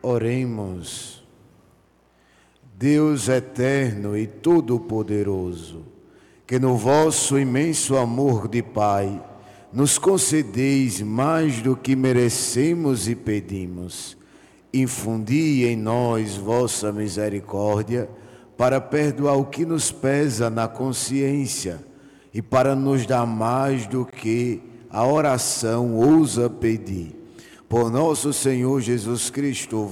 Oremos. Deus eterno e todo-poderoso, que no vosso imenso amor de Pai nos concedeis mais do que merecemos e pedimos, infundi em nós vossa misericórdia para perdoar o que nos pesa na consciência e para nos dar mais do que a oração ousa pedir. Por nosso Senhor Jesus Cristo,